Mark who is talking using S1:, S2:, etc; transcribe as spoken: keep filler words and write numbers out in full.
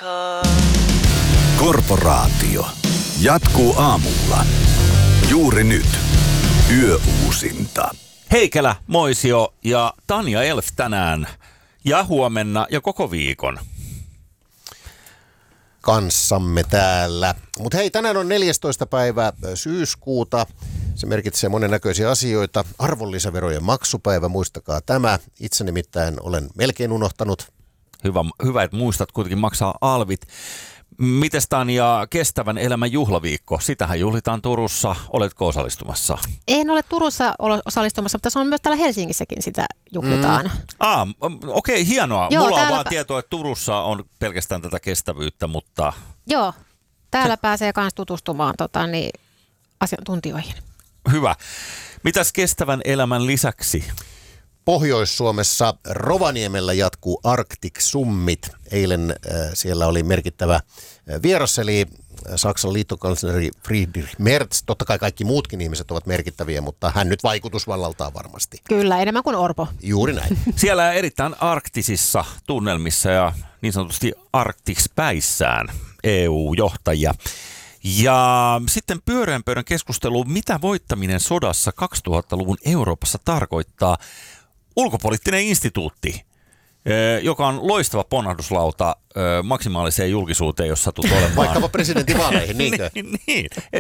S1: aikaa.
S2: Korporaatio jatkuu aamulla. Juuri nyt. Yöuusinta.
S3: Heikelä, Moisio ja Tanja Elf tänään ja huomenna ja koko viikon
S4: kanssamme täällä. Mutta hei, tänään on neljästoista päivä syyskuuta. Se merkitsee monennäköisiä asioita. Arvonlisäverojen maksupäivä, muistakaa tämä. Itse nimittäin olen melkein unohtanut.
S3: Hyvä, hyvä että muistat kuitenkin maksaa alvit. Mites Tanja, kestävän elämän juhlaviikko? Sitähän juhlitaan Turussa. Oletko osallistumassa?
S5: En ole Turussa osallistumassa, mutta se on myös täällä Helsingissäkin sitä juhlitaan. Mm.
S3: Ah, okei, okay, hienoa.
S5: Joo,
S3: Mulla on
S5: täällä...
S3: vaan tietoa, että Turussa on pelkästään tätä kestävyyttä, mutta...
S5: Joo, täällä
S3: se...
S5: pääsee myös tutustumaan tota, niin, asiantuntijoihin.
S3: Hyvä. Mitäs kestävän elämän lisäksi?
S4: Pohjois-Suomessa Rovaniemellä jatkuu Arctic Summit. Eilen äh, siellä oli merkittävä äh, vieras, eli Saksan liittokansleri Friedrich Merz. Totta kai kaikki muutkin ihmiset ovat merkittäviä, mutta hän nyt vaikutusvallaltaan varmasti.
S5: Kyllä, enemmän kuin Orpo.
S4: Juuri näin.
S3: Siellä erittäin arktisissa tunnelmissa ja niin sanotusti arktispäissään E U-johtajia. Ja sitten pyöreän pöydän keskustelu, mitä voittaminen sodassa kaksituhattaluvun Euroopassa tarkoittaa. Ulkopoliittinen instituutti, joka on loistava ponnahduslauta maksimaaliseen julkisuuteen, jos satut olemaan.
S4: Vaikkapa presidentinvaaleihin, niinkö?
S3: niin, niin.